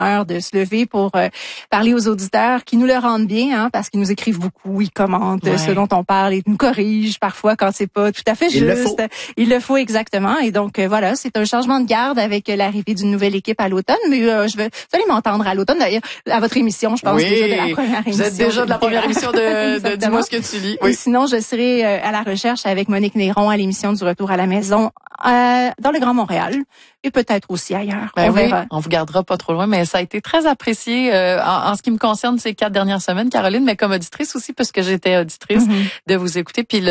bonheur de se lever pour parler aux auditeurs qui nous le rendent bien, parce qu'ils nous écrivent beaucoup, ils commentent ce dont on parle, ils nous corrigent parfois quand c'est pas tout à fait juste. Il le faut exactement. Et donc voilà, c'est un changement de garde avec l'arrivée d'une nouvelle équipe à l'automne. Mais vous allez m'entendre à l'automne, d'ailleurs, à votre émission, je pense déjà de la première émission. Vous êtes déjà de la première émission de Dis-moi ce que tu lis. Oui. Et sinon, je serai à la recherche avec Monique Néron à l'émission du Retour à la maison dans le Grand Montréal et peut-être aussi ailleurs. On verra. On vous gardera pas trop loin, mais ça a été très apprécié en ce qui me concerne ces 4 dernières semaines, Caroline, mais comme auditrice aussi, parce que j'étais auditrice, de vous écouter. Puis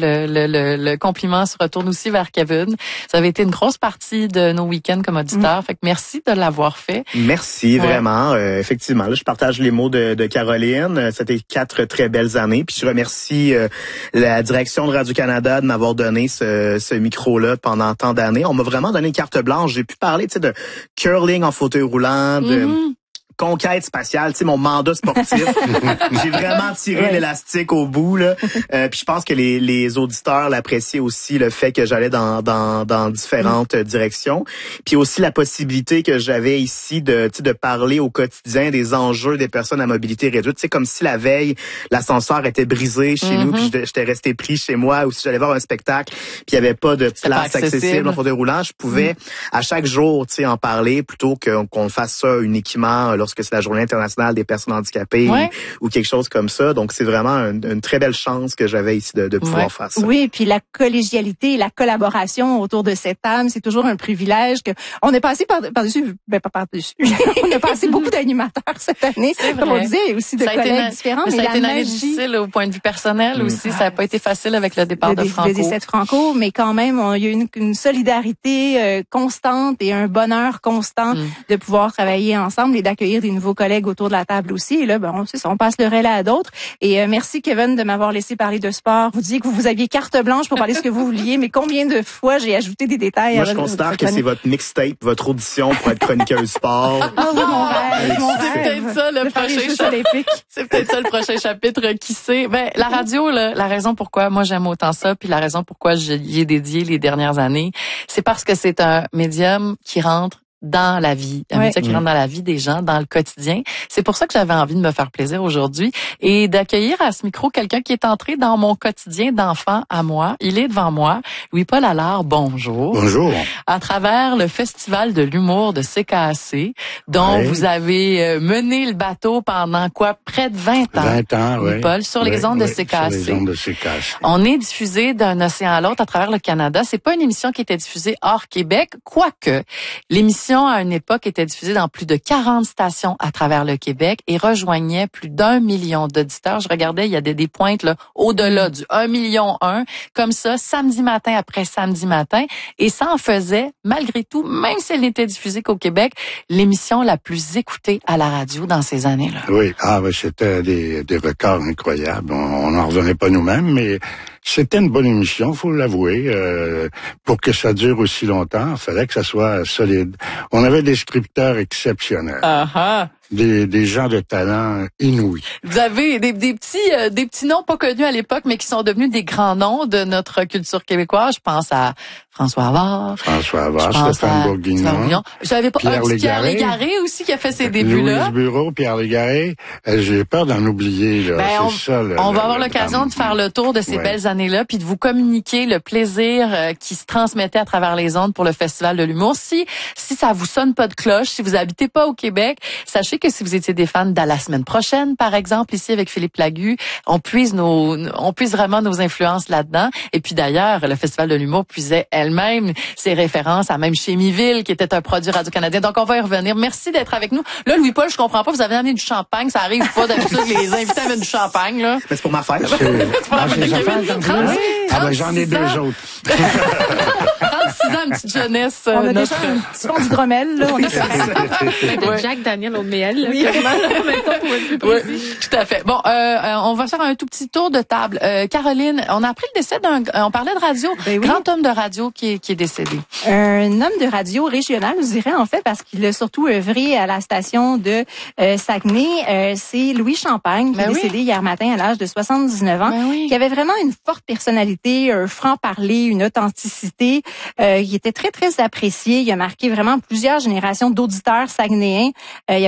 le compliment se retourne aussi vers Kevin. Ça avait été une grosse partie de nos week-ends comme auditeur. Fait que merci de l'avoir fait. Merci, vraiment. Effectivement, là, je partage les mots de Caroline. C'était 4 très belles années. Puis je remercie la direction de Radio-Canada de m'avoir donné ce micro-là pendant tant d'années. On m'a vraiment donné une carte blanche. J'ai pu parler, de curling en fauteuil roulant, de conquête spatiale, mon mandat sportif. J'ai vraiment tiré l'élastique au bout, là. Puis je pense que les auditeurs l'appréciaient aussi, le fait que j'allais dans différentes directions. Puis aussi la possibilité que j'avais ici de parler au quotidien des enjeux des personnes à mobilité réduite. C'est comme si la veille, l'ascenseur était brisé chez nous, puis j'étais resté pris chez moi, ou si j'allais voir un spectacle, puis il y avait pas de place accessible en fauteuil roulant, je pouvais à chaque jour, en parler plutôt qu'on fasse ça uniquement lorsque c'est la Journée internationale des personnes handicapées ou quelque chose comme ça. Donc, c'est vraiment une très belle chance que j'avais ici de pouvoir faire ça. Oui, puis la collégialité et la collaboration autour de cette table, c'est toujours un privilège que on est passé par-dessus, pas par-dessus. On a passé beaucoup d'animateurs cette année, comme on disait, et aussi de collègues différents. Mais ça a été une année difficile au point de vue personnel aussi. Ça n'a pas été facile avec le départ de Franco. Le décès de Franco, mais quand même, il y a eu une solidarité constante et un bonheur constant de pouvoir travailler ensemble et d'accueillir des nouveaux collègues autour de la table aussi. Et là, on passe le relais à d'autres. Et merci, Kevin, de m'avoir laissé parler de sport. Vous disiez que vous aviez carte blanche pour parler ce que vous vouliez, mais combien de fois j'ai ajouté des détails? Moi, je considère que c'est votre mixtape, votre audition pour être chroniqueuse sport. Mon rêve. C'est peut-être ça le prochain chapitre. C'est peut-être ça le prochain chapitre, qui sait. La radio, la raison pourquoi moi j'aime autant ça, puis la raison pourquoi j'y ai dédié les dernières années, c'est parce que c'est un médium qui rentre dans la vie, un métier qui rentre dans la vie des gens, dans le quotidien. C'est pour ça que j'avais envie de me faire plaisir aujourd'hui et d'accueillir à ce micro quelqu'un qui est entré dans mon quotidien d'enfant à moi. Il est devant moi. Louis-Paul Allard, bonjour. Bonjour. À travers le Festival de l'humour de CKAC, dont vous avez mené le bateau pendant près de 20 ans. 20 ans, Louis-Paul, sur les ondes de CKAC. Sur les ondes de CKAC. On est diffusé d'un océan à l'autre à travers le Canada. C'est pas une émission qui était diffusée hors Québec, quoique l'émission à une époque était diffusée dans plus de 40 stations à travers le Québec et rejoignait plus d'1 million d'auditeurs. Je regardais, il y a des pointes là au-delà du 1,1 million, comme ça, samedi matin après samedi matin. Et ça en faisait, malgré tout, même si elle n'était diffusée qu'au Québec, l'émission la plus écoutée à la radio dans ces années-là. Oui, c'était des records incroyables. On n'en revenait pas nous-mêmes, mais c'était une bonne émission, faut l'avouer. Pour que ça dure aussi longtemps, il fallait que ça soit solide. On avait des scripteurs exceptionnels. Des gens de talent inouïs. Vous avez des petits noms pas connus à l'époque, mais qui sont devenus des grands noms de notre culture québécoise. Je pense à François Havard, Stéphane Bourguignon. J'avais pas Pierre Légaré aussi qui a fait ses débuts-là. Louise Bureau, Pierre Légaré. J'ai peur d'en oublier, là. On va avoir l'occasion de faire le tour de ces belles années-là, puis de vous communiquer le plaisir qui se transmettait à travers les ondes pour le Festival de l'humour. Si ça vous sonne pas de cloche, si vous habitez pas au Québec, sachez que si vous étiez des fans de la semaine prochaine, par exemple, ici avec Philippe Lagu, on puise vraiment nos influences là-dedans. Et puis d'ailleurs, le Festival de l'humour puisait elle-même ses références à même Chémiville, qui était un produit radio-canadien. Donc on va y revenir. Merci d'être avec nous. Là, Louis-Paul, je comprends pas, vous avez amené du champagne, ça arrive pas d'habitude que les invités amènent du champagne, là. Mais c'est pour ma fête. J'en ai 2 autres. 36 ans, une petite jeunesse. On a déjà un petit fond d'hydromel, là. On est de Jack Daniel au miel, là. Oui. En même temps, pour être plus précis. Tout à fait. Bon, on va faire un tout petit tour de table. Caroline, on a appris le décès on parlait de radio, grand homme de radio qui est décédé. Un homme de radio régional, je dirais, en fait, parce qu'il a surtout œuvré à la station de Saguenay. C'est Louis Champagne, qui est décédé hier matin à l'âge de 79 ans, qui avait vraiment une forte personnalité, un franc-parler, une authenticité. Il était très, très apprécié. Il a marqué vraiment plusieurs générations d'auditeurs saguenéens. Il